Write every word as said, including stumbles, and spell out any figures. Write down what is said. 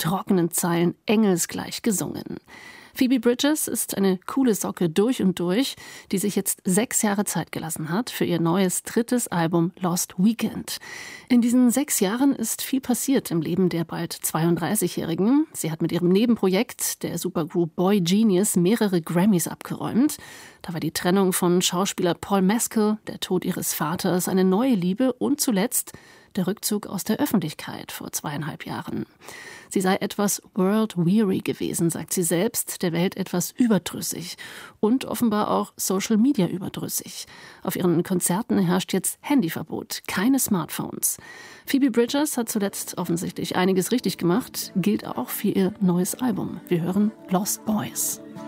trockenen Zeilen engelsgleich gesungen. Phoebe Bridgers ist eine coole Socke durch und durch, die sich jetzt sechs Jahre Zeit gelassen hat für ihr neues drittes Album Lost Weekend. In diesen sechs Jahren ist viel passiert im Leben der bald zweiunddreißigjährigen. Sie hat mit ihrem Nebenprojekt, der Supergroup Boy Genius, mehrere Grammys abgeräumt. Da war die Trennung von Schauspieler Paul Mescal, der Tod ihres Vaters, eine neue Liebe und zuletzt der Rückzug aus der Öffentlichkeit vor zweieinhalb Jahren. Sie sei etwas world-weary gewesen, sagt sie selbst, der Welt etwas überdrüssig und offenbar auch Social-Media überdrüssig. Auf ihren Konzerten herrscht jetzt Handyverbot, keine Smartphones. Phoebe Bridgers hat zuletzt offensichtlich einiges richtig gemacht, gilt auch für ihr neues Album. Wir hören Lost Boys.